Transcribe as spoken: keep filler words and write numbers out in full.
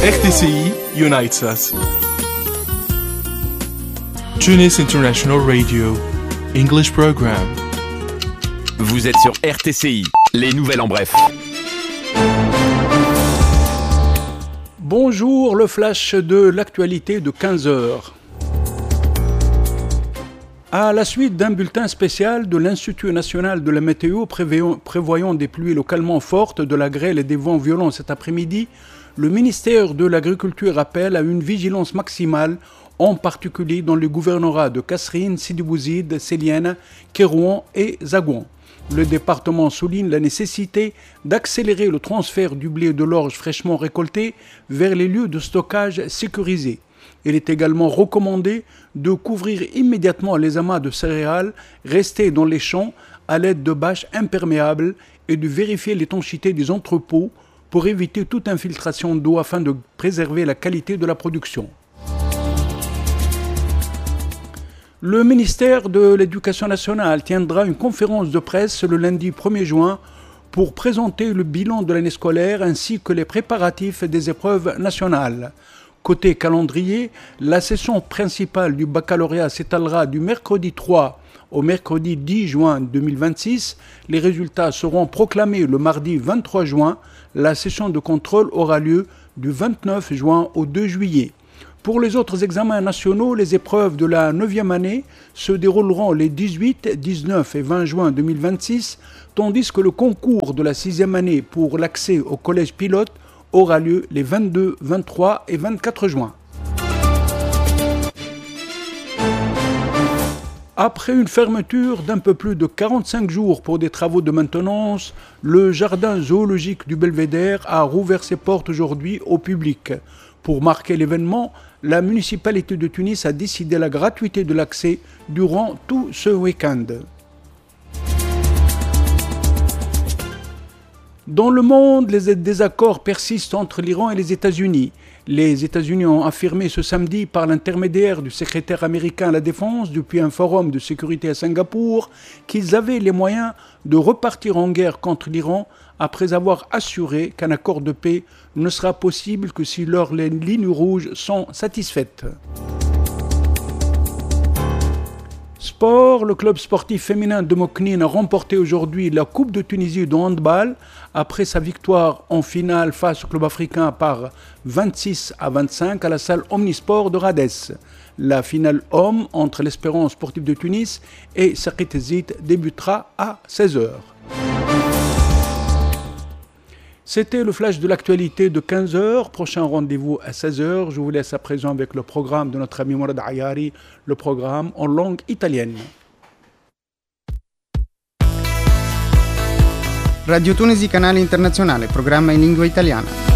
R T C I unites us. Tunis International Radio, English Program. Vous êtes sur R T C I, les nouvelles en bref. Bonjour, le flash de l'actualité de quinze heures. À la suite d'un bulletin spécial de l'Institut national de la météo prévoyant des pluies localement fortes, de la grêle et des vents violents cet après-midi, le ministère de l'Agriculture appelle à une vigilance maximale, en particulier dans les gouvernorats de Kasserine, Sidi Bouzid, Sélienne, Kérouan et Zagouan. Le département souligne la nécessité d'accélérer le transfert du blé et de l'orge fraîchement récolté vers les lieux de stockage sécurisés. Il est également recommandé de couvrir immédiatement les amas de céréales restés dans les champs à l'aide de bâches imperméables et de vérifier l'étanchéité des entrepôts pour éviter toute infiltration d'eau afin de préserver la qualité de la production. Le ministère de l'Éducation nationale tiendra une conférence de presse le lundi premier juin pour présenter le bilan de l'année scolaire ainsi que les préparatifs des épreuves nationales. Côté calendrier, la session principale du baccalauréat s'étalera du mercredi trois au mercredi dix juin deux mille vingt-six. Les résultats seront proclamés le mardi vingt-trois juin. La session de contrôle aura lieu du vingt-neuf juin au deux juillet. Pour les autres examens nationaux, les épreuves de la neuvième année se dérouleront les dix-huit, dix-neuf et vingt juin deux mille vingt-six, tandis que le concours de la sixième année pour l'accès au collège pilote aura lieu les vingt-deux, vingt-trois et vingt-quatre juin. Après une fermeture d'un peu plus de quarante-cinq jours pour des travaux de maintenance, le jardin zoologique du Belvédère a rouvert ses portes aujourd'hui au public. Pour marquer l'événement, la municipalité de Tunis a décidé la gratuité de l'accès durant tout ce week-end. Dans le monde, les désaccords persistent entre l'Iran et les États-Unis. Les États-Unis ont affirmé ce samedi par l'intermédiaire du secrétaire américain à la Défense depuis un forum de sécurité à Singapour qu'ils avaient les moyens de repartir en guerre contre l'Iran après avoir assuré qu'un accord de paix ne sera possible que si leurs lignes rouges sont satisfaites. Sport, le club sportif féminin de Moknine a remporté aujourd'hui la Coupe de Tunisie de handball après sa victoire en finale face au club africain par vingt-six à vingt-cinq à la salle Omnisport de Radès. La finale homme entre l'Espérance sportive de Tunis et Serkit Zit débutera à seize heures. C'était le flash de l'actualité de quinze heures. Prochain rendez-vous à seize heures. Je vous laisse à présent avec le programme de notre ami Mourad Ayari, le programme en langue italienne. Radio Tunisi, canale internazionale, programma in lingua italiana.